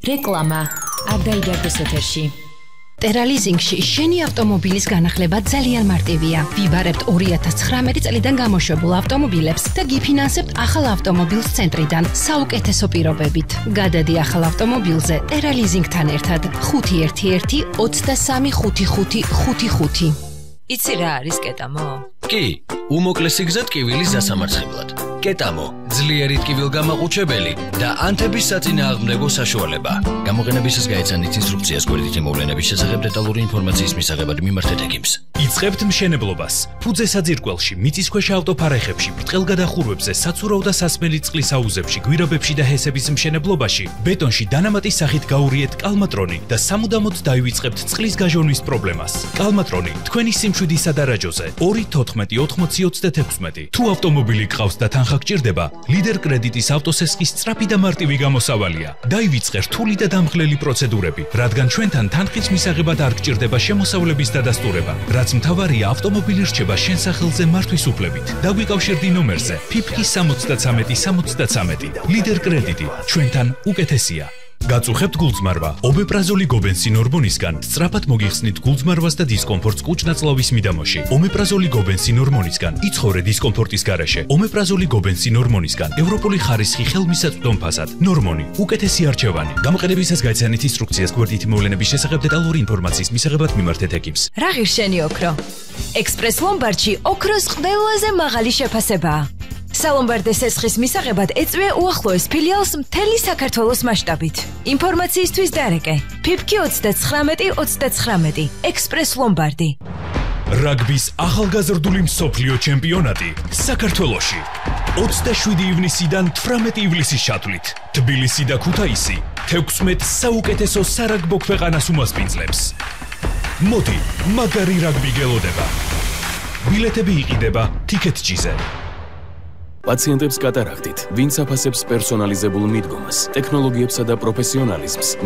რეკლამა არ დაიდარდეს ეთერში. ტერალიზინგში შენი ავტომობილის განახლება ძალიან მარტივია. ვიბარებთ 2019 წლიდან გამოშვებულ ავტომობილებს და გიფინანსებთ ახალ ავტომობილს ცენტრიდან საუკეთესო პირობებით. გადადი ახალ ავტომობილზე ტერალიზინგთან ერთად 511 23 55 55. იცი რა არის კეტამო? კი, უმოკლესი გზა ტკივილის დასამარცხებლად. კეტამო, ძლიერი ტკივილგამაყუჩებელი და ანთების საწინააღმდეგო საშუალება. გამოყენებისას გაეცანით ინსტრუქციას გვერდით იმოვლენების შესახებ დეტალური ინფორმაციის მისაღებად მიმართეთ ეკიპს. იწყებთ მშენებლობას. ფუძე საძირკველში, მიწისქვეშა ავტოფარეხებში, ბრტყელგადახურვებზე, საცურაო და სასმელი წყლის აუზებში, გვირაბებში და ჰესების მშენებლობაში, ბეტონში დანამატის სახით გაურიეთ კალმატრონი და სამუდამოდ დაივიწყებთ წყლის გაჟონვის პრობლემას. კალმატრონი თქვენი სიმშვიდისა და რაჯოზე 2-14-80-36. თუ ავტომობილი გყავს და თანხა გჭირდება, ლიდერ კრედიტის ავტოსესხის სწრაფი და მარტივი გამოსავალია. დაივიწყე რთული და დამხლელი პროცედურები, რადგან ჩვენთან თანხის მისაღებად არ გჭირდება შემოსავლების დადასტურება. რაც მთავარია, ავტომობილი რჩება შენ სახელზე მართვის უფლებით. დაგვიკავშირდი ნომერზე ფიფკი 73-73. ლიდერ კრედიტი, ჩვენთან უკეთესია. გაწუხებთ გულწმარვა. ომეპრაზოლი გობენსინ ჰორმონისგან სწრაფად მოგიხსნით გულწმარვას და დისკომფორტს კუჭ-ნაწლავის მიდამოში. ომეპრაზოლი გობენსინ ჰორმონისგან იცხოვრე დისკომფორტის გარეშე. ომეპრაზოლი გობენსინ ჰორმონისგან ევროპული ხარისხი ხელმისაწვდომ ფასად. ნორმონი, უკეთესი არჩევანი. გამოყენებისას გაეცანით ინსტრუქციას გვერდით მოვლენების შესახებ დეტალური ინფორმაციის მისაღებად მიმართეთ ეკიპს. რა ღირსშენი ოქრო? ექსპრეს ლომბარდში ოქროს ყველაზე მაღალი შეფასებაა. სალომბარდეს ესხის მისაღებად ეწვია უახლოეს ფილიალს მთელი საქართველოს მასშტაბით. ინფორმაციისთვის დარეკე ფიფკი 39-29 ექსპრეს ლომბარდი. რაგბის ახალგაზრდული მსოფლიო ჩემპიონატი საქართველოში 27 ივნისიდან 18 ივლისის ჩათვლით. თბილისი და ქუთაისი 16 საუკეთესო სარაგბო ქვეყანას უმასპინძლებს. მოდი, მაგარი რაგბი გელოდება. ბილეთები იყიდება TicketJet-ზე. პაციენტებს კატარაქტით, ვინც აფასებს პერსონალიზებულ მიდგომას, ტექნოლოგიებსა და პროფესიონალიზმს.